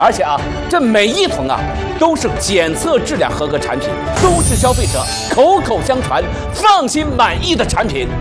而且啊，这每一桶啊都是检测质量合格产品，都是消费者口口相传、放心满意的产品。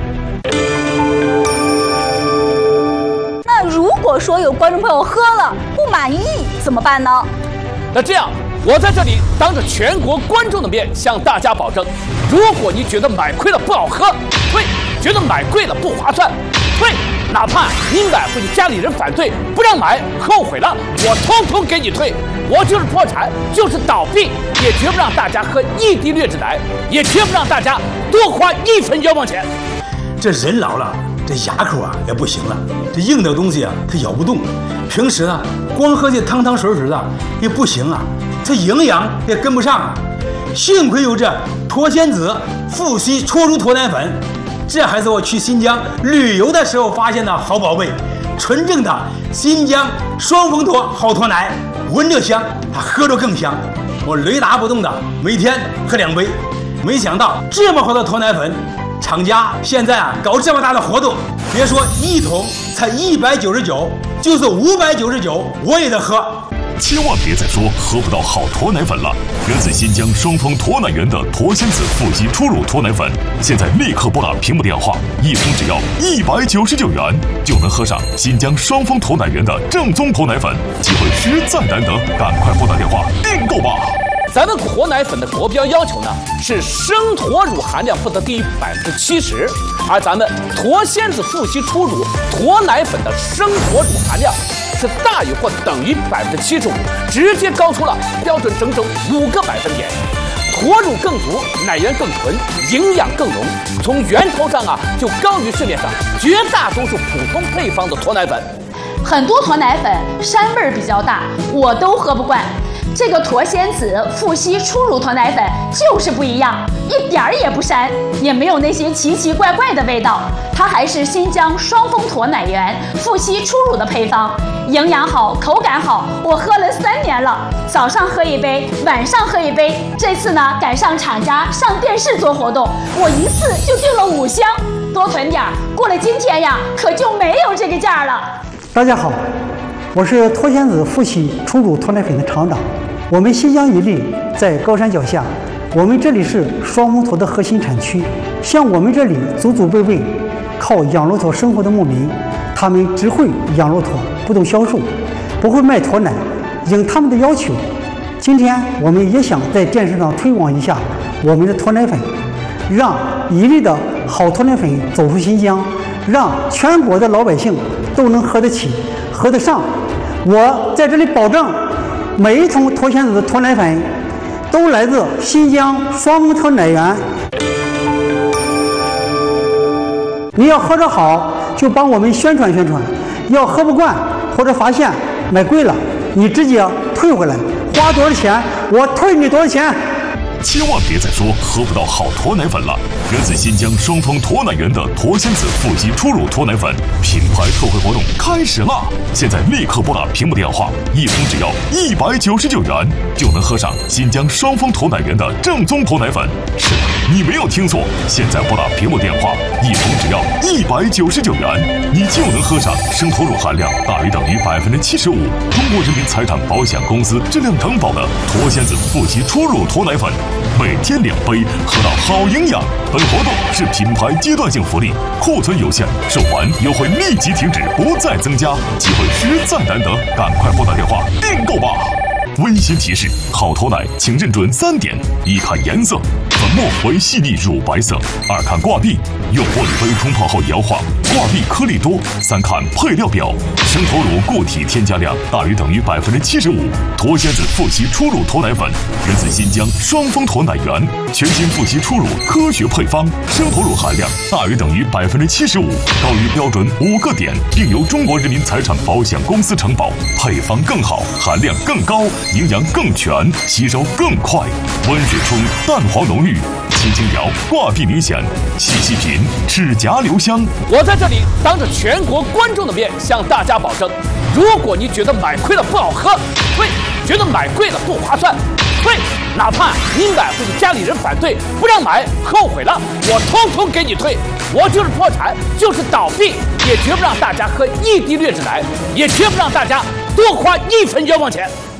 那如果说有观众朋友喝了不满意怎么办呢？ 那这样，我在这里当着全国观众的面向大家保证，如果你觉得买亏了不好喝，退；觉得买贵了不划算，退。哪怕你买回去家里人反对不让买，后悔了，我通通给你退。我就是破产，就是倒闭，也绝不让大家喝一滴劣质奶，也绝不让大家多花1分冤枉钱。 这人老了，这牙口啊也不行了，这硬的东西啊它咬不动，平时啊光喝这汤汤水水的也不行啊，这营养也跟不上啊。幸亏有这脱纤子富硒初乳脱奶粉，这还是我去新疆旅游的时候发现的好宝贝，纯正的新疆双峰脱好脱奶，闻着香，它喝着更香。我雷打不动的每天喝2杯，没想到这么好的脱奶粉，厂家现在啊搞这么大的活动，别说1桶才199，就是599我也得喝。 千万别再说喝不到好脱奶粉了！源自新疆双峰脱奶源的脱纤子富硒初乳脱奶粉，现在立刻拨打屏幕电话，1桶只要199元，就能喝上新疆双峰脱奶源的正宗脱奶粉，机会实在难得，赶快拨打电话订购吧！ 咱们脱奶粉的国标要求呢是生脱乳含量不得低于70%，而咱们脱纤子富硒初乳脱奶粉的生脱乳含量是大于或等于75%，直接高出了标准整整5个百分点。脱乳更足，奶源更纯，营养更浓，从源头上啊就高于市面上绝大多数普通配方的脱奶粉。 很多脱奶粉膻味比较大，我都喝不惯。这个脱纤子富硒初乳脱奶粉就是不一样，一点儿也不膻，也没有那些奇奇怪怪的味道。它还是新疆双峰脱奶源富硒初乳的配方，营养好，口感好，我喝了3年了，早上喝1杯，晚上喝1杯。这次呢赶上厂家上电视做活动，我一次就订了5箱，多囤点儿，过了今天呀可就没有这个价了。 大家好，我是脱纤子富硒初乳脱奶粉的厂长。我们新疆伊犁在高山脚下，我们这里是双峰脱的核心产区。像我们这里祖祖辈辈靠养骆驼生活的牧民，他们只会养骆驼，不懂销售，不会卖驼奶。应他们的要求，今天我们也想在电视上推广一下我们的脱奶粉，让伊犁的好脱奶粉走出新疆，让全国的老百姓都能喝得起、喝得上。我在这里保证，每一桶脱纤子的脱奶粉都来自新疆双峰脱奶源。你要喝着好，就帮我们宣传宣传；要喝不惯或者发现买贵了，你直接退回来，花多少钱我退你多少钱。 千万别再说喝不到好脱奶粉了！源自新疆双峰脱奶源的脱纤子富硒初乳脱奶粉品牌特惠活动开始啦！现在立刻拨打屏幕电话，1桶只要199元，就能喝上新疆双峰脱奶源的正宗脱奶粉。是的，你没有听错，现在拨打屏幕电话，1桶只要199元，你就能喝上生脱乳含量大于等于75%，中国人民财产保险公司质量承保的脱纤子富硒初乳脱奶粉。每天2杯，喝到好营养。本活动是品牌阶段性福利，库存有限，售完优惠立即停止，不再增加。机会实在难得，赶快拨打电话订购吧！温馨提示：好脱奶，请认准3点：一看颜色，粉末为细腻乳白色；二看挂壁，用玻璃杯冲泡后摇晃，挂壁颗粒多；三看配料表，生脱乳固体添加量大于等于75%。脱纤子富硒初乳脱奶粉源自新疆双峰脱奶源，全新富硒初乳科学配方，生脱乳含量大于等于75%，高于标准5个点，并由中国人民财产保险公司承保，配方更好，含量更高，营养更全，吸收更快，温水冲，蛋黄浓郁，轻轻摇，挂壁明显，细细品，齿颊留香。 我在这里当着全国观众的面向大家保证，如果你觉得买亏了不好喝，退；觉得买贵了不划算，退。哪怕你买回去家里人反对不让买，后悔了，我通通给你退。我就是破产，就是倒闭，也绝不让大家喝一滴劣质奶，也绝不让大家多花1分冤枉钱。